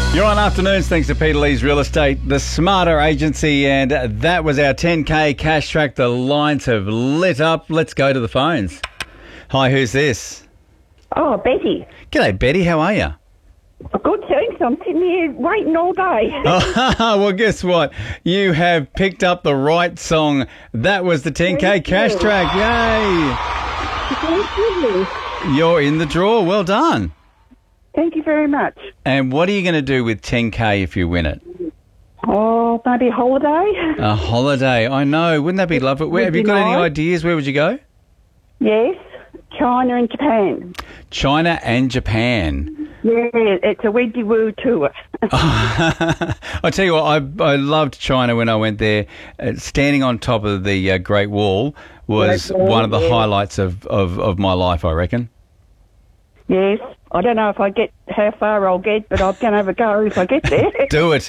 You're on Afternoons thanks to Peter Lee's Real Estate, the Smarter Agency, and that was our 10K cash track. The lines have lit up. Let's go to the phones. Hi, who's this? Oh, Betty. G'day, Betty. How are you? Good, thanks. I'm sitting here waiting all day. Well, guess what? You have picked up the right song. That was the 10K cash track. Yay! Thank you. You're in the draw. Well done. Thank you very much. And what are you going to do with 10K if you win it? Oh, maybe a holiday? A holiday. I know. Wouldn't that be lovely? Have you got any ideas? Where would you go? Yes, China and Japan. China and Japan. Yeah, it's a Wedgie Woo tour. I tell you what, I loved China when I went there. Standing on top of the Great Wall was one of the highlights of my life, I reckon. Yes. I don't know if I get how far I'll get, but I'm going to have a go if I get there. Do it.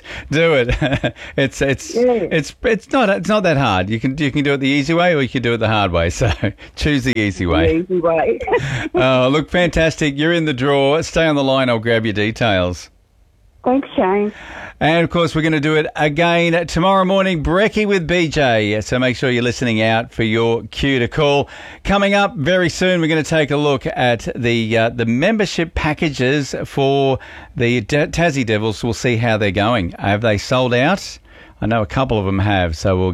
It's not that hard. You can do it the easy way, or you can do it the hard way. So choose the easy way. The easy way. Look, fantastic. You're in the draw. Stay on the line. I'll grab your details. Thanks, Shane. And, of course, we're going to do it again tomorrow morning, Brekkie with BJ. So make sure you're listening out for your cue to call. Coming up very soon, we're going to take a look at the membership packages for the Tassie Devils. We'll see how they're going. Have they sold out? I know a couple of them have, so we'll